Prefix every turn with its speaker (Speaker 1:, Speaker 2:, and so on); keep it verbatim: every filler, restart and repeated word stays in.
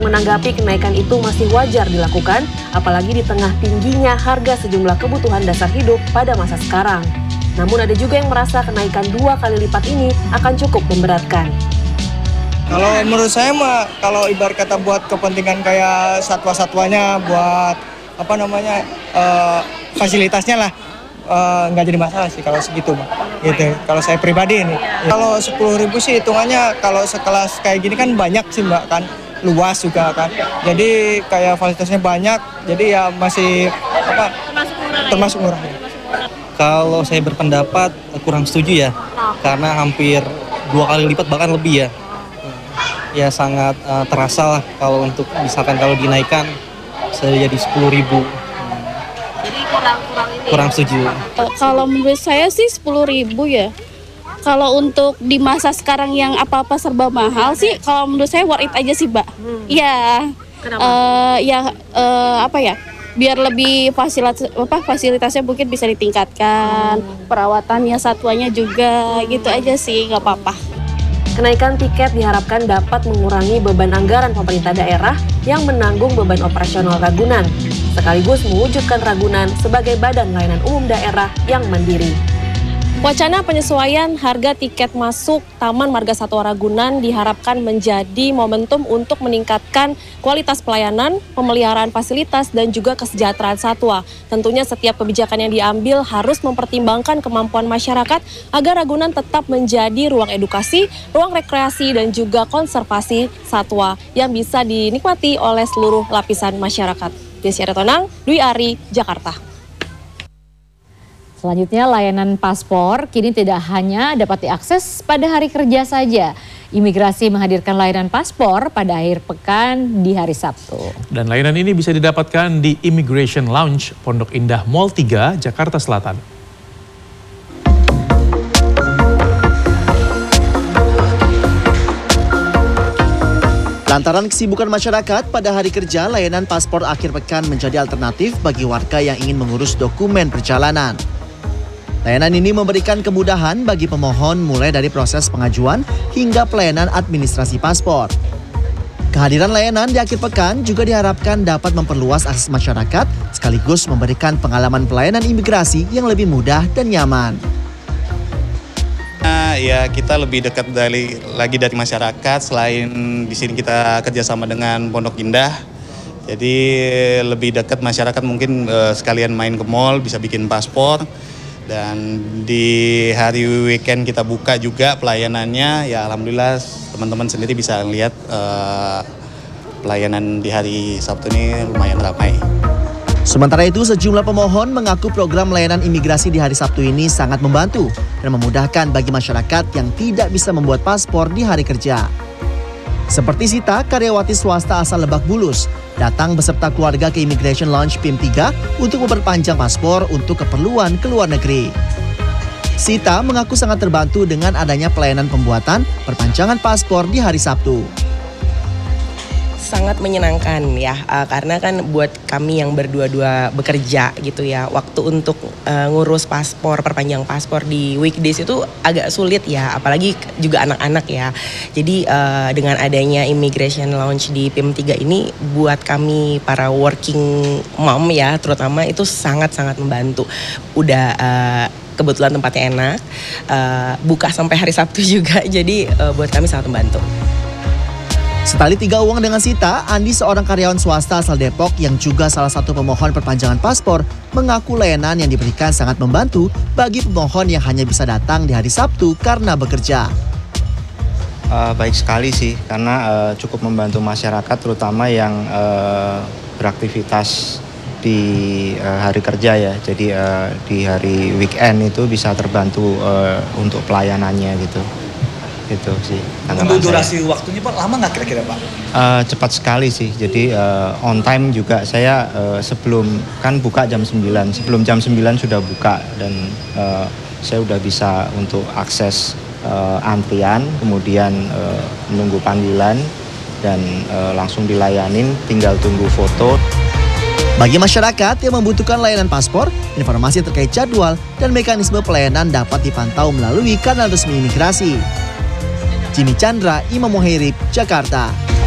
Speaker 1: Menanggapi kenaikan itu masih wajar dilakukan, apalagi di tengah tingginya harga sejumlah kebutuhan dasar hidup pada masa sekarang. Namun ada juga yang merasa kenaikan dua kali lipat ini akan cukup memberatkan.
Speaker 2: Kalau menurut saya mah, kalau ibarat kata buat kepentingan kayak satwa-satwanya, buat apa namanya uh, fasilitasnya lah, nggak uh, jadi masalah sih kalau segitu mah. Gitu. Kalau saya pribadi ini, ya. Kalau sepuluh ribu sih hitungannya kalau sekelas kayak gini kan banyak sih mbak kan. Luas juga kan, jadi kayak fasilitasnya banyak, jadi ya masih apa termasuk murah.
Speaker 3: Kalau saya berpendapat kurang setuju ya, karena hampir dua kali lipat bahkan lebih ya, ya sangat uh, terasa lah kalau untuk misalkan kalau dinaikkan saya jadi sepuluh ribu.
Speaker 1: Jadi kurang kurang ini.
Speaker 3: Kurang setuju.
Speaker 4: Kalau menurut saya sih sepuluh ribu ya. Kalau untuk di masa sekarang yang apa-apa serba mahal sih, kalau menurut saya worth it aja sih, Mbak. Iya.
Speaker 1: Hmm.
Speaker 4: Uh, ya uh, apa ya? Biar lebih fasilitas apa fasilitasnya mungkin bisa ditingkatkan, hmm. perawatannya satwanya juga, hmm. gitu aja sih, nggak apa-apa.
Speaker 1: Kenaikan tiket diharapkan dapat mengurangi beban anggaran pemerintah daerah yang menanggung beban operasional Ragunan, sekaligus mewujudkan Ragunan sebagai badan layanan umum daerah yang mandiri.
Speaker 5: Wacana penyesuaian harga tiket masuk Taman Marga Satwa Ragunan diharapkan menjadi momentum untuk meningkatkan kualitas pelayanan, pemeliharaan fasilitas, dan juga kesejahteraan satwa. Tentunya setiap kebijakan yang diambil harus mempertimbangkan kemampuan masyarakat agar Ragunan tetap menjadi ruang edukasi, ruang rekreasi, dan juga konservasi satwa yang bisa dinikmati oleh seluruh lapisan masyarakat. Desy Aritonang, Dwi Ari, Jakarta.
Speaker 6: Selanjutnya, layanan paspor kini tidak hanya dapat diakses pada hari kerja saja. Imigrasi menghadirkan layanan paspor pada akhir pekan di hari Sabtu.
Speaker 7: Dan layanan ini bisa didapatkan di Immigration Lounge Pondok Indah Mall tiga, Jakarta Selatan.
Speaker 8: Lantaran kesibukan masyarakat pada hari kerja, layanan paspor akhir pekan menjadi alternatif bagi warga yang ingin mengurus dokumen perjalanan. Layanan ini memberikan kemudahan bagi pemohon mulai dari proses pengajuan hingga pelayanan administrasi paspor. Kehadiran layanan di akhir pekan juga diharapkan dapat memperluas akses masyarakat sekaligus memberikan pengalaman pelayanan imigrasi yang lebih mudah dan nyaman.
Speaker 9: Ya, kita lebih dekat dari lagi dari masyarakat. Selain di sini kita kerjasama dengan Pondok Indah, jadi lebih dekat masyarakat, mungkin eh, sekalian main ke mall bisa bikin paspor. Dan di hari weekend kita buka juga pelayanannya. Ya alhamdulillah teman-teman sendiri bisa lihat uh, pelayanan di hari Sabtu ini lumayan ramai.
Speaker 8: Sementara itu sejumlah pemohon mengaku program layanan imigrasi di hari Sabtu ini sangat membantu dan memudahkan bagi masyarakat yang tidak bisa membuat paspor di hari kerja. Seperti Sita, karyawati swasta asal Lebak Bulus, datang beserta keluarga ke Immigration Lounge P I M tiga untuk memperpanjang paspor untuk keperluan ke luar negeri. Sita mengaku sangat terbantu dengan adanya pelayanan pembuatan perpanjangan paspor di hari Sabtu.
Speaker 10: Sangat menyenangkan ya, uh, karena kan buat kami yang berdua-dua bekerja gitu ya, waktu untuk uh, ngurus paspor, perpanjang paspor di weekdays itu agak sulit ya, apalagi juga anak-anak ya. Jadi uh, dengan adanya Immigration Lounge di P I M tiga ini buat kami para working mom ya, terutama itu sangat-sangat membantu. Udah uh, kebetulan tempatnya enak, uh, buka sampai hari Sabtu juga, jadi uh, buat kami sangat membantu.
Speaker 8: Setali tiga uang dengan Sita, Andi seorang karyawan swasta asal Depok yang juga salah satu pemohon perpanjangan paspor mengaku layanan yang diberikan sangat membantu bagi pemohon yang hanya bisa datang di hari Sabtu karena bekerja.
Speaker 11: Uh, baik sekali sih, karena uh, cukup membantu masyarakat terutama yang uh, beraktivitas di uh, hari kerja ya. Jadi uh, di hari weekend itu bisa terbantu uh, untuk pelayanannya gitu. Itu sih.
Speaker 12: Untuk durasi saya. Waktunya Pak, lama nggak kira-kira Pak?
Speaker 11: Uh, cepat sekali sih, jadi uh, on time juga. Saya uh, sebelum, kan buka jam sembilan, sebelum jam sembilan sudah buka. Dan uh, saya udah bisa untuk akses uh, antrian, kemudian uh, menunggu panggilan, dan uh, langsung dilayanin, tinggal tunggu foto.
Speaker 8: Bagi masyarakat yang membutuhkan layanan paspor, informasi terkait jadwal dan mekanisme pelayanan dapat dipantau melalui kanal resmi imigrasi. Jimmy Chandra, Imam Muhairib, Jakarta.